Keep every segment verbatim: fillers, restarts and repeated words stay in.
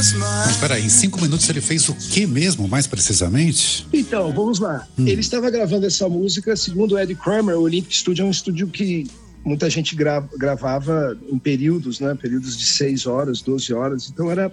Mas peraí, em cinco minutos ele fez o que mesmo, mais precisamente? Então, vamos lá. Hum. Ele estava gravando essa música, segundo o Eddie Kramer, o Olympic Studio é um estúdio que muita gente gra- gravava em períodos, né? Períodos de seis horas, doze horas. Então era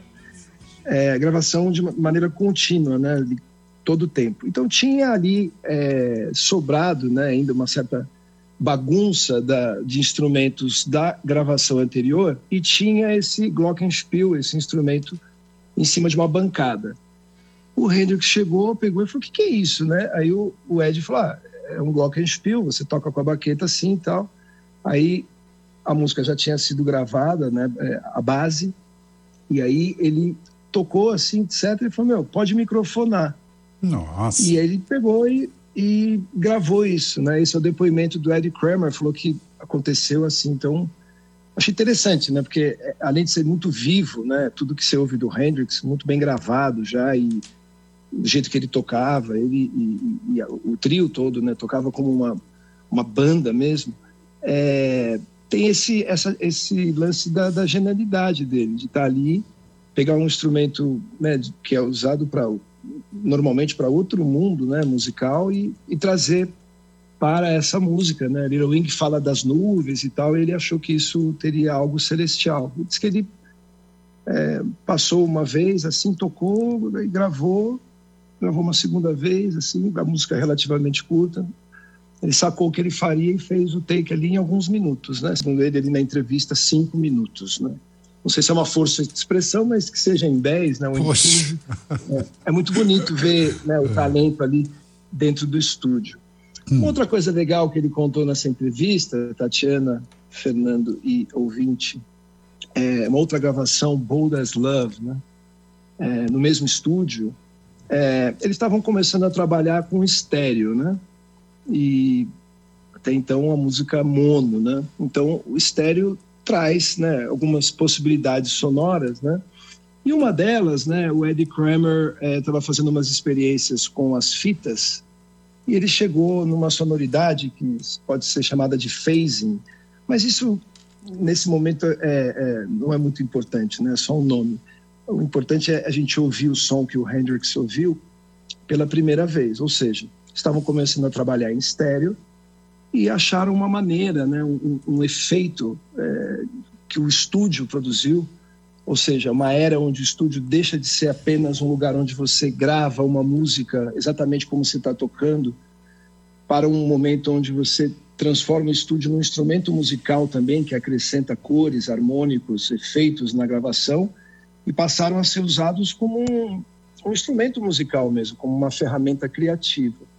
é, gravação de maneira contínua, né? De todo o tempo. Então tinha ali é, sobrado, né? Ainda uma certa bagunça da, de instrumentos da gravação anterior e tinha esse glockenspiel, esse instrumento em cima de uma bancada. O Hendrix chegou, pegou e falou, o que, que é isso, né? Aí o, o Ed falou, ah, é um glockenspiel, você toca com a baqueta assim e tal. Aí a música já tinha sido gravada, né, a base, e aí ele tocou assim, etcétera, e falou, meu, pode microfonar. Nossa. E ele pegou e, e gravou isso, né? Esse é o depoimento do Eddie Kramer, falou que aconteceu assim, então achei interessante, né? Porque além de ser muito vivo, né? Tudo que você ouve do Hendrix, muito bem gravado já, e do jeito que ele tocava, ele e, e, e o trio todo, né? Tocava como uma, uma banda mesmo. É, tem esse, essa, esse lance da, da genialidade dele, de estar ali, pegar um instrumento, né, que é usado para normalmente para outro mundo, né, musical, e, e trazer para essa música, né? Little Wing fala das nuvens e tal, e ele achou que isso teria algo celestial. Ele disse que ele é, passou uma vez, assim, tocou e gravou, gravou uma segunda vez, assim, a música é relativamente curta. Ele sacou o que ele faria e fez o take ali em alguns minutos, né? Segundo ele, ali na entrevista, cinco minutos, né? Não sei se é uma força de expressão, mas que seja em dez, né? Ou em quinze. É, é muito bonito ver, né, o talento ali dentro do estúdio. Hum. Outra coisa legal que ele contou nessa entrevista, Tatiana, Fernando e ouvinte, é uma outra gravação, Bold as Love, né? É, no mesmo estúdio. É, eles estavam começando a trabalhar com estéreo, né? E até então a música mono, né? Então o estéreo traz, né, algumas possibilidades sonoras, né? E uma delas, né, o Eddie Kramer estava é, fazendo umas experiências com as fitas e ele chegou numa sonoridade que pode ser chamada de phasing, mas isso nesse momento é, é, não é muito importante, né? É só um nome. O importante é a gente ouvir o som que o Hendrix ouviu pela primeira vez, ou seja, estavam começando a trabalhar em estéreo e acharam uma maneira, né, um, um efeito é, que o estúdio produziu, ou seja, uma era onde o estúdio deixa de ser apenas um lugar onde você grava uma música exatamente como você está tocando, para um momento onde você transforma o estúdio num instrumento musical também, que acrescenta cores, harmônicos, efeitos na gravação, e passaram a ser usados como um, um instrumento musical mesmo, como uma ferramenta criativa.